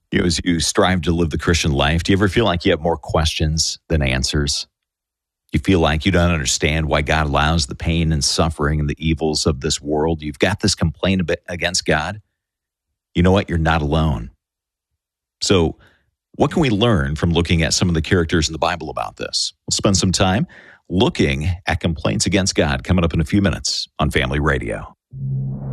As you strive to live the Christian life, do you ever feel like you have more questions than answers? You feel like you don't understand why God allows the pain and suffering and the evils of this world. You've got this complaint against God. You know what? You're not alone. So what can we learn from looking at some of the characters in the Bible about this? We'll spend some time looking at complaints against God coming up in a few minutes on Family Radio.